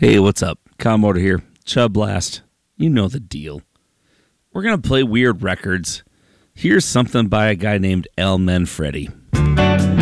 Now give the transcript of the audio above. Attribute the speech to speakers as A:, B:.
A: Hey, what's up? Commodore here. Chub Blast. You know the deal. We're going to play weird records. Here's something by a guy named El Manfredi.